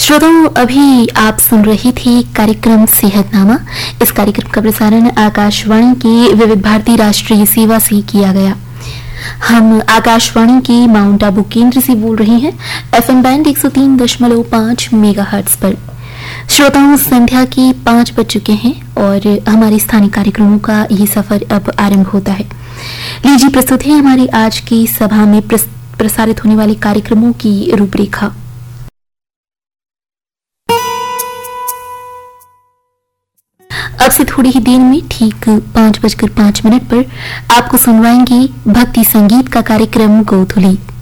श्रोताओं, अभी आप सुन रही थी कार्यक्रम सेहतनामा। इस कार्यक्रम का प्रसारण आकाशवाणी की विविध भारती राष्ट्रीय सेवा से किया गया। हम आकाशवाणी की माउंट आबू केंद्र से बोल रहे हैं FM बैंड 103.5 मेगाहर्ट्ज पर। श्रोताओं, संध्या के 5 बज चुके हैं और हमारे स्थानीय कार्यक्रमों का ये सफर अब आरंभ होता है। लीजिए प्रस्तुत है हमारी आज की सभा में प्रसारित होने वाले कार्यक्रमों की रूपरेखा। अब से थोड़ी ही देर में ठीक 5:05 पर आपको सुनवाएंगे भक्ति संगीत का कार्यक्रम गोधुली।